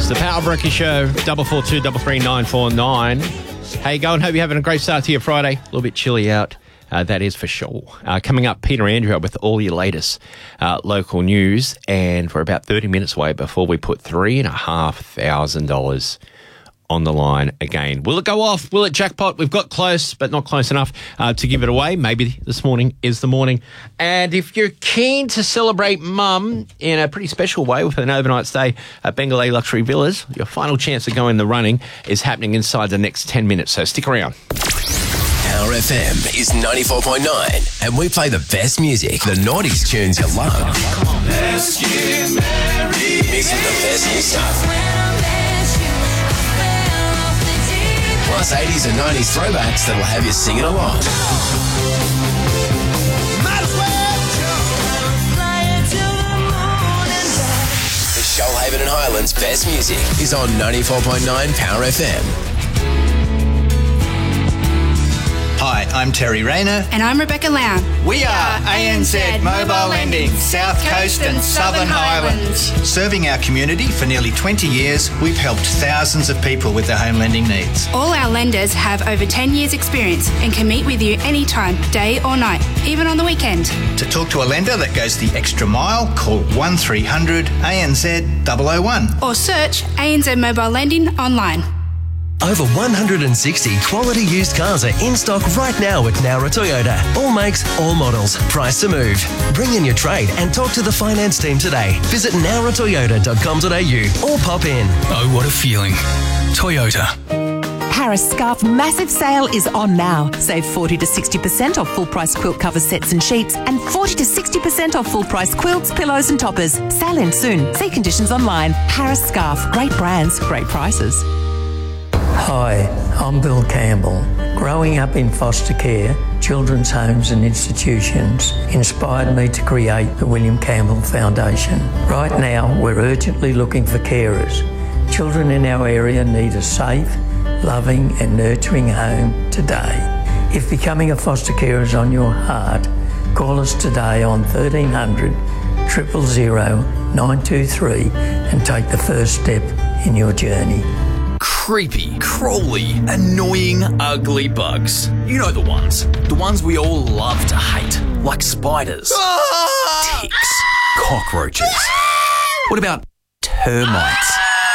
It's the Power Brookie Show, 442 339 949. How you going? Hope you're having a great start to your Friday. A little bit chilly out, that is for sure. Coming up, Peter Andrew with all your latest local news, and we're about 30 minutes away before we put $3,500 on the line again. Will it go off? Will it jackpot? We've got close, but not close enough to give it away. Maybe this morning is the morning. And if you're keen to celebrate Mum in a pretty special way with an overnight stay at Bengalay Luxury Villas, your final chance to go in the running is happening inside the next 10 minutes. So stick around. Power FM is 94.9, and we play the best music, the noughties tunes you love. Let's get married. Mixing the best new stuff. Plus 80s and 90s throwbacks that'll have you singing along. The Shoalhaven and Highlands best music is on 94.9 Power FM. Hi, I'm Terry Rayner. And I'm Rebecca Lown. We are ANZ Mobile Lending, South Coast and Southern Highlands. Serving our community for nearly 20 years, we've helped thousands of people with their home lending needs. All our lenders have over 10 years experience and can meet with you anytime, day or night, even on the weekend. To talk to a lender that goes the extra mile, call 1300 ANZ 001. Or search ANZ Mobile Lending online. Over 160 quality used cars are in stock right now at Nowra Toyota. All makes, all models, price to move. Bring in your trade and talk to the finance team today. Visit nowratoyota.com.au or pop in. Oh, what a feeling. Toyota. Harris Scarf Massive Sale is on now. Save 40 to 60% off full price quilt cover sets and sheets and 40 to 60% off full price quilts, pillows and toppers. Sale ends soon. See conditions online. Harris Scarf. Great brands, great prices. Hi, I'm Bill Campbell. Growing up in foster care, children's homes and institutions inspired me to create the William Campbell Foundation. Right now, we're urgently looking for carers. Children in our area need a safe, loving and nurturing home today. If becoming a foster carer is on your heart, call us today on 1300 000 923 and take the first step in your journey. Creepy, crawly, annoying, ugly bugs. You know the ones. The ones we all love to hate. Like spiders, ticks, cockroaches. What about termites?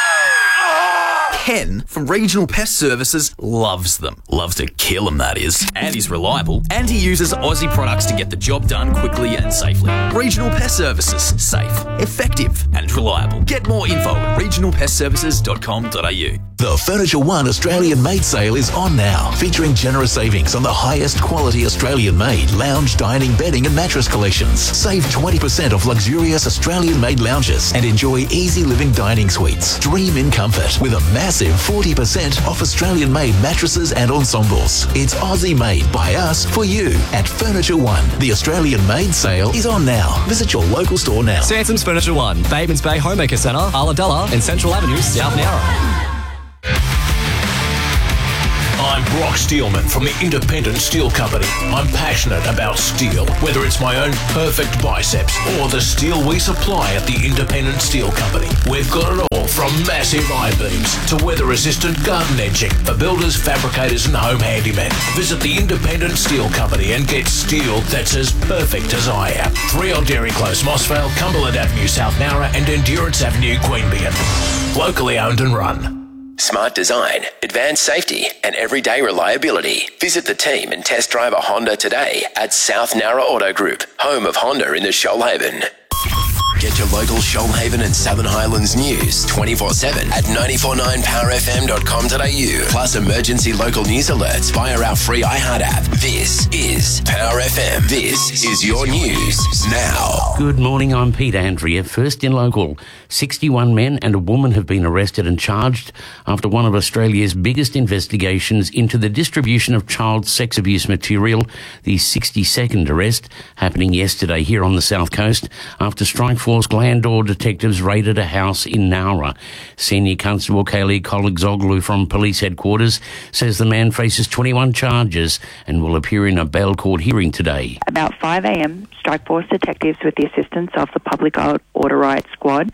Ken from Regional Pest Services loves them. Loves to kill them, that is. And he's reliable. And he uses Aussie products to get the job done quickly and safely. Regional Pest Services. Safe, effective and reliable. Get more info at regionalpestservices.com.au. The Furniture One Australian-made sale is on now, featuring generous savings on the highest quality Australian-made lounge, dining, bedding and mattress collections. Save 20% off luxurious Australian-made lounges and enjoy easy living dining suites. Dream in comfort with a massive 40% off Australian-made mattresses and ensembles. It's Aussie-made by us for you at Furniture One. The Australian-made sale is on now. Visit your local store now. Sansom's Furniture One, Batemans Bay Homemaker Centre, Ulladulla and Central Avenue, South Nowra. I'm Brock Steelman from the Independent Steel Company. I'm passionate about steel, whether it's my own perfect biceps or the steel we supply at the Independent Steel Company. We've got it all from massive I-beams to weather-resistant garden edging for builders, fabricators and home handymen. Visit the Independent Steel Company and get steel that's as perfect as I am. 3 on Dairy Close, Mossvale, Cumberland Avenue, South Nowra and Endurance Avenue, Queanbeyan. Locally owned and run. Smart design, advanced safety and everyday reliability. Visit the team and test drive a Honda today at South Nowra Auto Group, home of Honda in the Shoalhaven. Get your local Shoalhaven and Southern Highlands news 24/7 at 949powerfm.com.au. Plus emergency local news alerts via our free iHeart app. This is Power FM. This is your news now. Good morning, I'm Pete Andrea. First in local, 61 men and a woman have been arrested and charged after one of Australia's biggest investigations into the distribution of child sex abuse material. The 62nd arrest happening yesterday here on the South Coast after Strikeforce Glandore detectives raided a house in Nowra. Senior Constable Kaylee Kolagzoglu from Police Headquarters says the man faces 21 charges and will appear in a bail court hearing today. About 5 a.m, Strikeforce detectives with the assistance of the Public Order Riot Squad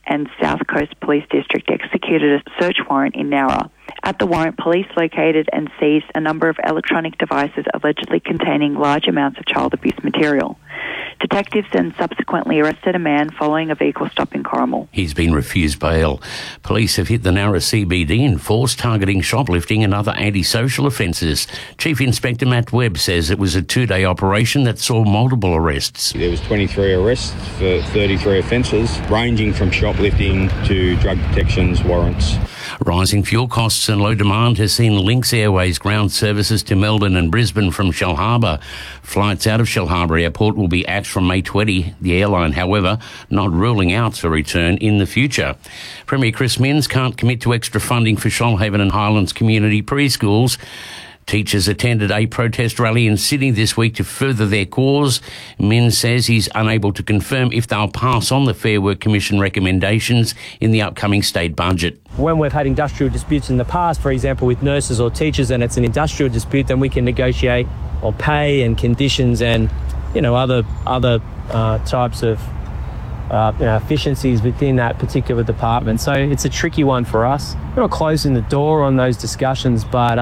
and South Coast Police District executed a search warrant in Nowra. At the warrant, police located and seized a number of electronic devices allegedly containing large amounts of child abuse material. Detectives then subsequently arrested a man following a vehicle stop in Corrimal. He's been refused bail. Police have hit the Nowra CBD in force, targeting shoplifting and other antisocial offences. Chief Inspector Matt Webb says it was a 2-day operation that saw multiple arrests. There was 23 arrests for 33 offences, ranging from shoplifting to drug detections warrants. Rising fuel costs and low demand has seen Lynx Airways ground services to Melbourne and Brisbane from Shellharbour. Flights out of Shellharbour Airport will be axed from May 20. The airline, however, not ruling out a return in the future. Premier Chris Minns can't commit to extra funding for Shoalhaven and Highlands community preschools. Teachers attended a protest rally in Sydney this week to further their cause. Minns says he's unable to confirm if they'll pass on the Fair Work Commission recommendations in the upcoming state budget. When we've had industrial disputes in the past, for example, with nurses or teachers, and it's an industrial dispute, then we can negotiate on pay and conditions and, other types of efficiencies within that particular department. So it's a tricky one for us. We're not closing the door on those discussions, but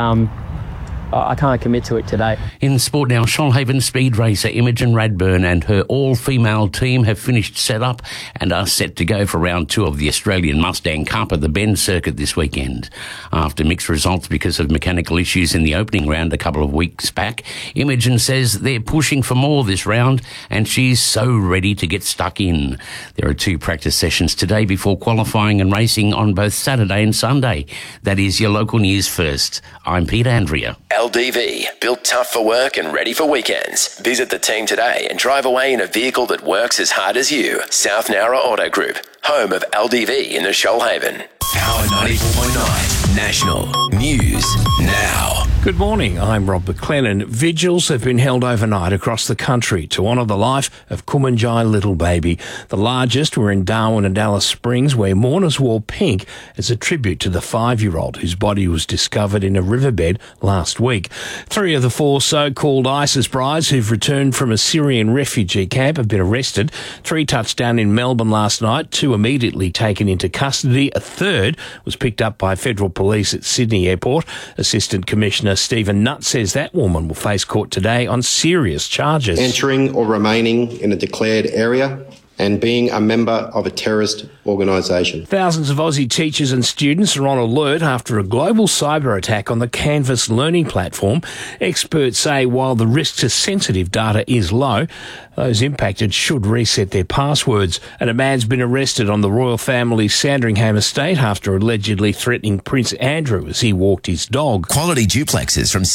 I can't commit to it today. In sport now, Shoalhaven speed racer Imogen Radburn and her all-female team have finished set up and are set to go for round 2 of the Australian Mustang Cup at the Bend Circuit this weekend. After mixed results because of mechanical issues in the opening round a couple of weeks back, Imogen says they're pushing for more this round and she's so ready to get stuck in. There are 2 practice sessions today before qualifying and racing on both Saturday and Sunday. That is your local news first. I'm Peter Andrea. LDV, built tough for work and ready for weekends. Visit the team today and drive away in a vehicle that works as hard as you. South Nowra Auto Group, home of LDV in the Shoalhaven. Power 94.9 National News Now. Good morning, I'm Rob McLennan. Vigils have been held overnight across the country to honour the life of Kumanjai Little Baby. The largest were in Darwin and Alice Springs, where mourners wore pink as a tribute to the 5-year-old whose body was discovered in a riverbed last week. 3 of the 4 so-called ISIS brides who've returned from a Syrian refugee camp have been arrested. 3 touched down in Melbourne last night, 2 immediately taken into custody. A third was picked up by federal police at Sydney Airport. Assistant Commissioner Stephen Nutt says that woman will face court today on serious charges. Entering or remaining in a declared area and being a member of a terrorist organisation. Thousands of Aussie teachers and students are on alert after a global cyber attack on the Canvas learning platform. Experts say while the risk to sensitive data is low, those impacted should reset their passwords. And a man's been arrested on the royal family's Sandringham estate after allegedly threatening Prince Andrew as he walked his dog. Quality duplexes from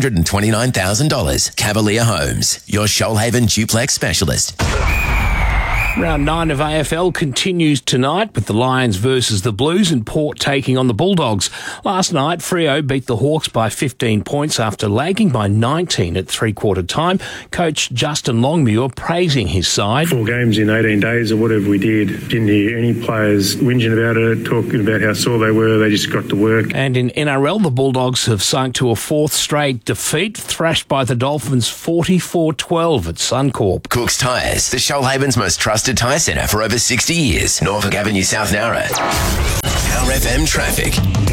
$629,000. Cavalier Homes, your Shoalhaven duplex specialist. Round 9 of AFL continues tonight with the Lions versus the Blues and Port taking on the Bulldogs. Last night, Freo beat the Hawks by 15 points after lagging by 19 at three-quarter time. Coach Justin Longmuir praising his side. 4 games in 18 days or whatever we did. Didn't hear any players whinging about it, talking about how sore they were. They just got to work. And in NRL, the Bulldogs have sunk to a 4th straight defeat, thrashed by the Dolphins 44-12 at Suncorp. Cook's Tyres, the Shoalhaven's most trusted tyre centre for over 60 years. Norfolk Avenue, South Nowra. Power FM traffic.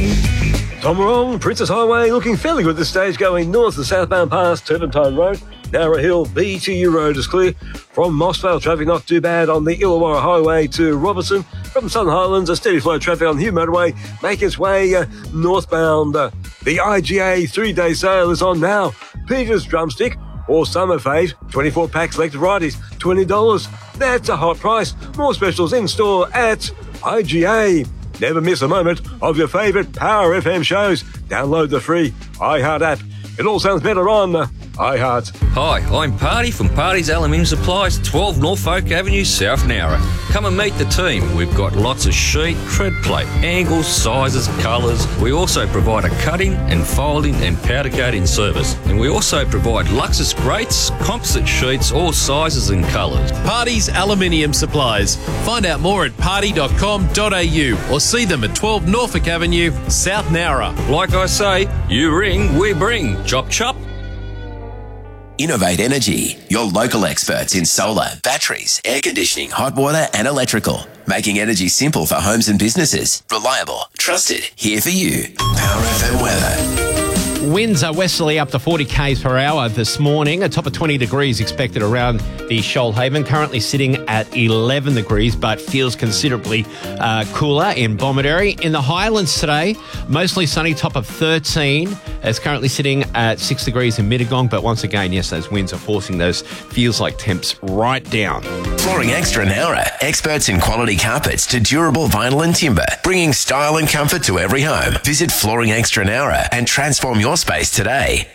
Tom Wrong, Princess Highway looking fairly good at this stage, going north to southbound past Turpentine Road. Narra Hill, BTU Road is clear. From Mossvale, traffic not too bad on the Illawarra Highway to Robertson. From Southern Highlands, a steady flow of traffic on the Hume Motorway, making its way northbound. The IGA 3-day sale is on now. Peter's Drumstick or Summer Fate, 24-pack selected varieties, $20. That's a hot price. More specials in store at IGA. Never miss a moment of your favourite Power FM shows. Download the free iHeart app. It all sounds better on iHeart. Hi, I'm Party from Party's Aluminium Supplies, 12 Norfolk Avenue, South Nowra. Come and meet the team. We've got lots of sheet, tread plate, angles, sizes, colours. We also provide a cutting and folding and powder coating service. And we also provide Luxus grates, composite sheets, all sizes and colours. Party's Aluminium Supplies. Find out more at party.com.au or see them at 12 Norfolk Avenue, South Nowra. Like I say, you ring, we bring. Chop chop. Innovate Energy, your local experts in solar, batteries, air conditioning, hot water and electrical. Making energy simple for homes and businesses. Reliable, trusted, here for you. Power FM weather. Winds are westerly up to 40 k's per hour this morning. A top of 20 degrees expected around the Shoalhaven. Currently sitting at 11 degrees, but feels considerably cooler in Bomaderry. In the Highlands today, mostly sunny, top of 13. It's currently sitting at 6 degrees in Mittagong, but once again, yes, those winds are forcing those feels-like temps right down. Flooring Extra Nowra, experts in quality carpets to durable vinyl and timber, bringing style and comfort to every home. Visit Flooring Extra Nowra and transform your space today.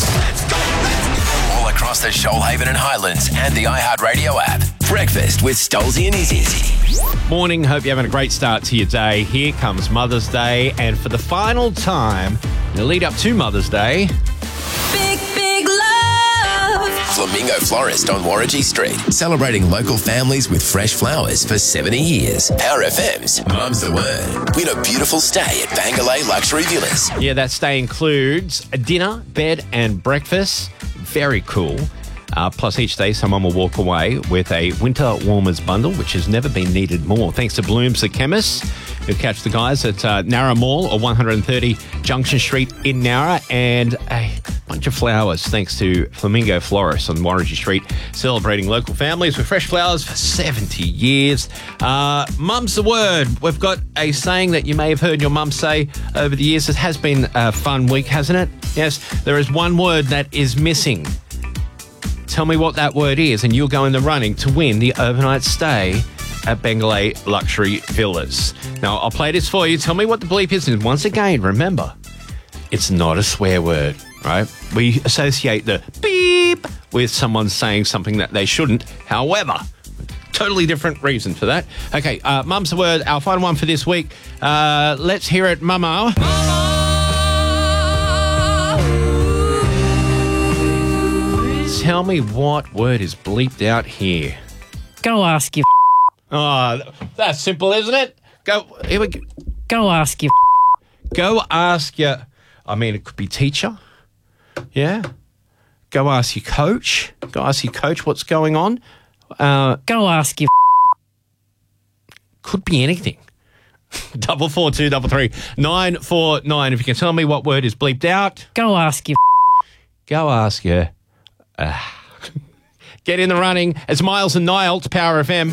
All across the Shoalhaven and Highlands and the iHeartRadio app. Breakfast with Stolzy and Izzy. Morning, hope you're having a great start to your day. Here comes Mother's Day, and for the final time, in the lead up to Mother's Day, Big love. Flamingo Florist on Warrangy Street, celebrating local families with fresh flowers for 70 years. Power FM's Mum's the Word. Win a beautiful stay at Bangalore Luxury Villas. yeah, that stay includes a dinner, bed, and breakfast. Very cool. Plus, each day, someone will walk away with a winter warmers bundle, which has never been needed more. Thanks to Blooms the Chemist. You'll catch the guys at Narra Mall or 130 Junction Street in Narra, and a bunch of flowers thanks to Flamingo Florist on Warrangy Street, celebrating local families with fresh flowers for 70 years. Mum's the Word. We've got a saying that you may have heard your mum say over the years. It has been a fun week, hasn't it? Yes, there is one word that is missing. Tell me what that word is, and you'll go in the running to win the overnight stay at Bangalore Luxury Villas. Now, I'll play this for you. Tell me what the bleep is. And once again, remember, it's not a swear word, right? We associate the beep with someone saying something that they shouldn't. However, totally different reason for that. Okay, Mum's the Word, our final one for this week. Let's hear it, Mama. Tell me what word is bleeped out here. Go ask your. Oh, that's simple, isn't it? Here we go. Go ask your. Go ask your. I mean, it could be teacher. Yeah. Go ask your coach. Go ask your coach what's going on. Go ask your. Could be anything. 442 33 949. If you can tell me what word is bleeped out. Go ask your. Go ask your. Get in the running. It's Miles and Niall to Power FM.